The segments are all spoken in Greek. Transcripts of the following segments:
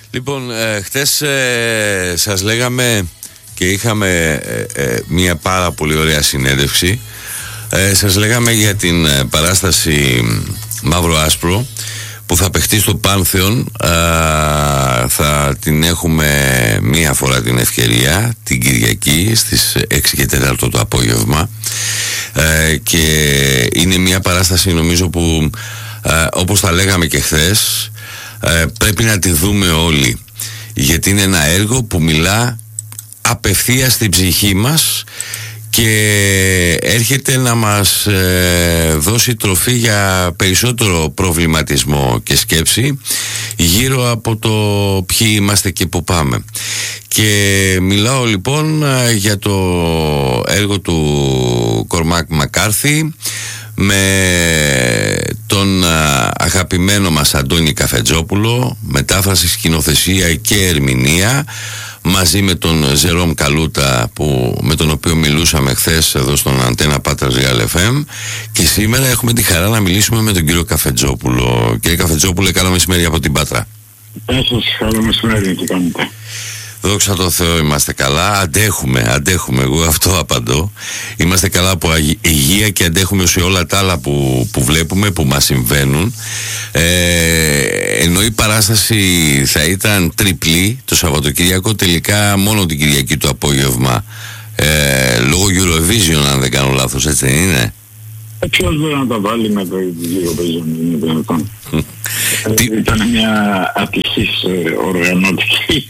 Λοιπόν, χτες σας λέγαμε και είχαμε μια πάρα πολύ ωραία συνέντευξη. Σας λέγαμε για την παράσταση Μαύρο Άσπρο που θα παιχτεί στο Πάνθεον. Θα την έχουμε μία φορά την ευκαιρία την Κυριακή στις 6 και 4 το απόγευμα, και είναι μια παράσταση νομίζω που όπως τα λέγαμε και χθες, πρέπει να τη δούμε όλοι, γιατί είναι ένα έργο που μιλά απευθείας στην ψυχή μας και έρχεται να μας δώσει τροφή για περισσότερο προβληματισμό και σκέψη γύρω από το ποιοι είμαστε και που πάμε. Και μιλάω λοιπόν για το έργο του Κορμάκ Μακάρθι με τον αγαπημένο μας Αντώνη Καφετζόπουλο, μετάφραση, σκηνοθεσία και ερμηνεία, μαζί με τον Ζερόμ Καλούτα με τον οποίο μιλούσαμε χθες εδώ στον Αντένα Πάτρας Real FM, και σήμερα έχουμε τη χαρά να μιλήσουμε με τον κύριο Καφετζόπουλο. Κύριε Καφετζόπουλε, καλό μεσημέρι από την Πάτρα. Γεια σας, καλό μεσημέρι, τι κάνετε? Δόξα τω Θεώ, είμαστε καλά, αντέχουμε, εγώ αυτό απαντώ. Είμαστε καλά από υγεία και αντέχουμε σε όλα τα άλλα που βλέπουμε, που μας συμβαίνουν. Ενώ η παράσταση θα ήταν τριπλή το Σαββατοκύριακο, τελικά μόνο την Κυριακή το απόγευμα, λόγω Eurovision, αν δεν κάνω λάθος, έτσι δεν είναι? Ποιος μπορεί να τα βάλει με το Eurovision, είναι δυνατόν? Ήταν μια ατυχής οργανωτική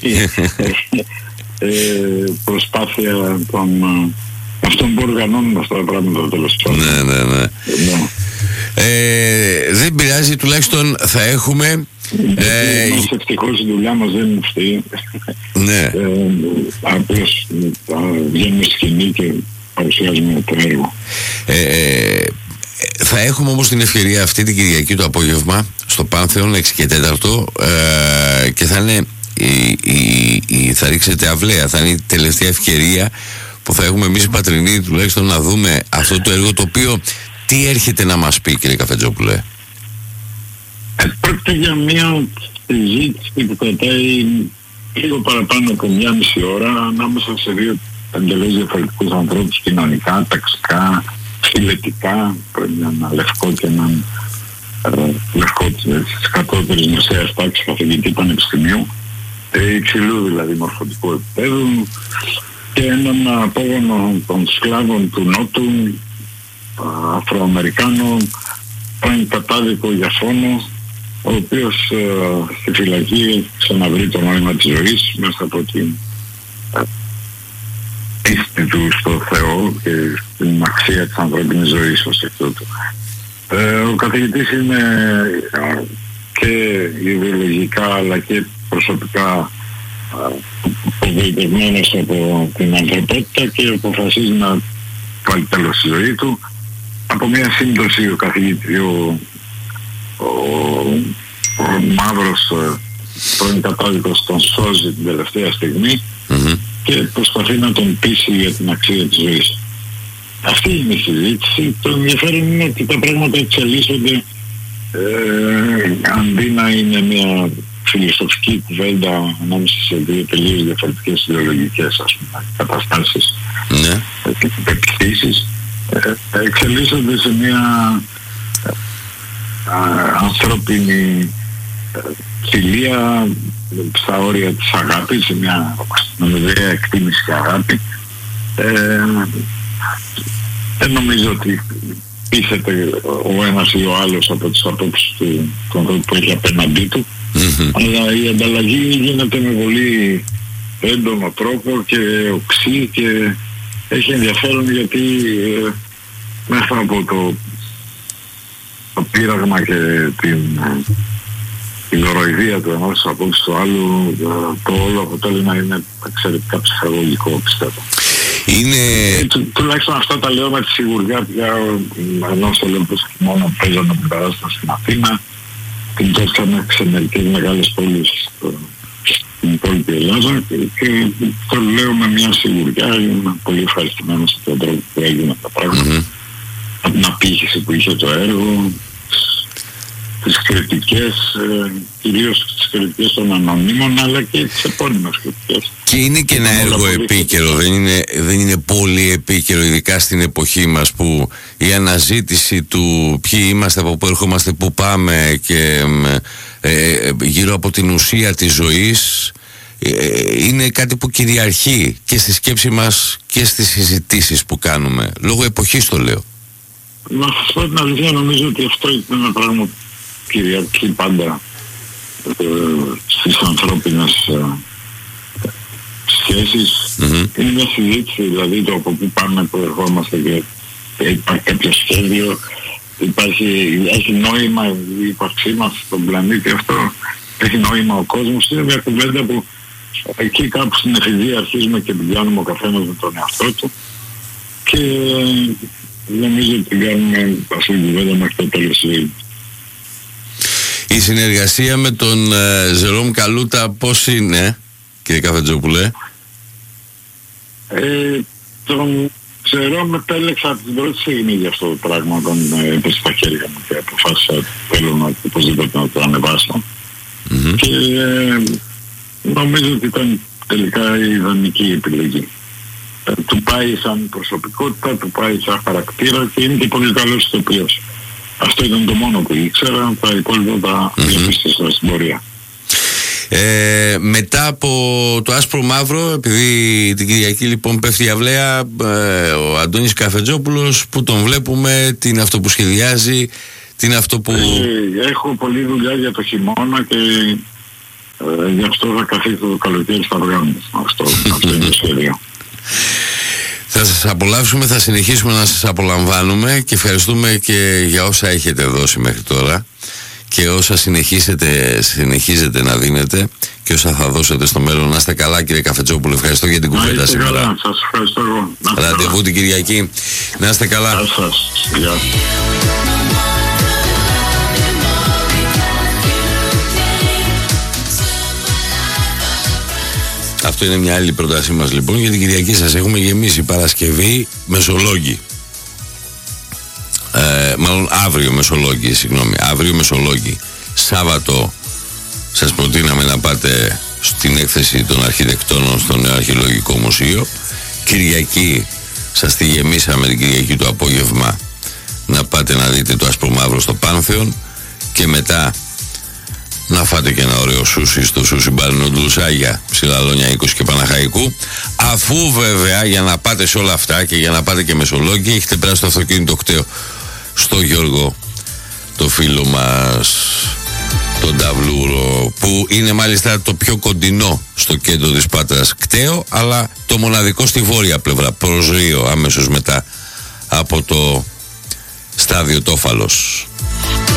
προσπάθεια των αυτών που οργανώνουν αυτά τα πράγματα, τέλος πάντων. Ναι. Δεν πειράζει, τουλάχιστον θα έχουμε. Μας ευτυχώς η δουλειά μας δεν είναι αυτή. Ναι. Απλώς βγαίνουμε στη σκηνή και παρουσιάζουμε το έργο. Θα έχουμε όμως την ευκαιρία αυτή την Κυριακή το απόγευμα στο Πάνθεον 6 και 4, και θα είναι θα ρίξετε αυλαία, θα είναι η τελευταία ευκαιρία που θα έχουμε εμείς οι Πατρινοί τουλάχιστον να δούμε αυτό το έργο, το οποίο τι έρχεται να μας πει, κύριε Καφετζόπουλε? Πρόκειται για μια συζήτηση που κρατάει λίγο παραπάνω από 1,5 ώρα ανάμεσα σε δύο εντελώς διαφορετικούς ανθρώπους, κοινωνικά, ταξικά, φιλετικά, έναν λευκό και έναν λευκό της κατώτερης μεσαίας τάξης καθηγητή πανεπιστημίου, υψηλού δηλαδή μορφωτικού επίπεδου, και έναν απόγονο των σκλάβων του Νότου, Αφροαμερικάνο, πρώην κατάδικο για φόνο, ο οποίος στη φυλακή έχει ξαναβρει το νόημα της ζωής μέσα από την πίστη του στο Θεό και στην αξία της ανθρώπινης ζωής ως εκ τούτου. Ο καθηγητής είναι και ιδεολογικά αλλά και προσωπικά απογοητευμένος από την ανθρωπότητα και αποφασίζει να βάλει τέλος στη ζωή του. Από μια σύμπτωση ο καθηγητής, ο μαύρος πρώην κατάδικος, τον σώζει την τελευταία στιγμή και προσπαθεί να τον πείσει για την αξία της ζωής. Αυτή είναι η συζήτηση. Το ενδιαφέρον είναι ότι τα πράγματα εξελίσσονται, αντί να είναι μια φιλοσοφική κουβέντα ανάμεσα σε δύο τελείως διαφορετικές ιδεολογικές καταστάσεις και πεποιθήσεις, εξελίσσονται σε μια ανθρώπινη φιλία στα όρια της αγάπης, σε μια αμοιβαία εκτίμηση και αγάπη. Δεν νομίζω ότι πείθεται ο ένας ή ο άλλος από τις απόψεις του ανθρώπου που έχει απέναντί του, αλλά η ανταλλαγή γίνεται με πολύ έντονο τρόπο και οξύ και έχει ενδιαφέρον, γιατί μέσα από το πείραγμα και την ροϊδία του ενός απόψεις του άλλου, το όλο αποτέλεσμα είναι εξαιρετικά ψυχαγωγικό, πιστεύω. Τουλάχιστον αυτά τα λέω με τη σιγουριά πια, ενώ στο λέω πως μόνο παίζανε την παράσταση στην Αθήνα, την τόξαμε σε μερικές μεγάλες πόλεις στην υπόλοιπη Ελλάδα, και το λέω με μια σιγουριά. Είμαι πολύ ευχαριστημένος από τον τρόπο που έγιναν τα πράγματα, από την απήχηση που είχε το έργο, τις κριτικές, κυρίως τις κριτικές των ανωνύμων, αλλά και τις επώνυμες κριτικές. Και είναι και ένα έργο επίκαιρο, δεν είναι πολύ επίκαιρο, ειδικά στην εποχή μας που η αναζήτηση του ποιοι είμαστε, από πού ερχόμαστε, πού πάμε και γύρω από την ουσία της ζωής είναι κάτι που κυριαρχεί και στη σκέψη μας και στις συζητήσεις που κάνουμε. Λόγω εποχής το λέω. Να σας πω την αλήθεια, νομίζω ότι αυτό είναι ένα πράγμα που κυριαρχεί πάντα στις ανθρώπινες σχέσεις. Είναι μια συζήτηση, δηλαδή το από πού πάμε, που ερχόμαστε και υπάρχει κάποιο σχέδιο, έχει νόημα η ύπαρξή μας στον πλανήτη αυτό, έχει νόημα ο κόσμος. Είναι μια κουβέντα που εκεί κάπου στην εφηβεία αρχίζουμε και την κάνουμε ο καθένας με τον εαυτό του και νομίζω ότι την κάνουμε αυτή την κουβέντα μέχρι το τέλος της ζωής. Η συνεργασία με τον Ζερόμ Καλούτα πώς είναι, κύριε Καφετζόπουλε? Τον Ζερόμ επέλεξα από την πρώτη στιγμή για αυτό το πράγμα, όταν έπεσε στα χέρια μου και αποφάσισα θέλω οπωσδήποτε να το ανεβάσω. Και νομίζω ότι ήταν τελικά η ιδανική επιλογή. Του πάει σαν προσωπικότητα, του πάει σαν χαρακτήρα και είναι και πολύ καλός ηθοποιός. Αυτό ήταν το μόνο που ήξερα, τα υπόλοιπα τα διαπίστωσα στην πορεία. Μετά από το Άσπρο Μαύρο, επειδή την Κυριακή λοιπόν πέφτει η αυλαία, ο Αντώνης Καφετζόπουλος που τον βλέπουμε, τι είναι αυτό που σχεδιάζει, τι είναι αυτό που... Έχω πολλή δουλειά για το χειμώνα και γι' αυτό θα καθίσω το καλοκαίρι στα αυγά μου. Αυτό είναι το σχέδιο. Θα σας απολαύσουμε, θα συνεχίσουμε να σας απολαμβάνουμε και και για όσα έχετε δώσει μέχρι τώρα και όσα συνεχίζετε να δίνετε και όσα θα δώσετε στο μέλλον. Να είστε καλά, κύριε Καφετζόπουλο, ευχαριστώ για την κουβέντα σήμερα. Καλά, σας ευχαριστώ εγώ. Ραντεβού την Κυριακή. Να είστε καλά. Γεια σας. Γεια. Αυτό είναι μια άλλη πρότασή μας λοιπόν για την Κυριακή. Σας έχουμε γεμίσει Παρασκευή Μεσολόγγι. Μάλλον αύριο Μεσολόγγι. Σάββατο σας προτείναμε να πάτε στην έκθεση των αρχιτεκτόνων στο Νέο Αρχαιολογικό Μουσείο. Κυριακή σας τη γεμίσαμε την Κυριακή το απόγευμα να πάτε να δείτε το Άσπρο Μαύρο στο Πάνθεον και μετά να φάτε και ένα ωραίο σούσι στο Σούσι Μπαρνοντουλουσάγια, Ψηλαλόνια 20 και Παναχαϊκού. Αφού βέβαια για να πάτε σε όλα αυτά και για να πάτε και Μεσολόγγι έχετε περάσει το αυτοκίνητο κτέο στο Γιώργο, το φίλο μας, τον Ταβλούρο, που είναι μάλιστα το πιο κοντινό στο κέντρο της Πάτρας κτέο, αλλά το μοναδικό στη βόρεια πλευρά, προς Ρίο, αμέσως μετά από το στάδιο Τόφαλος.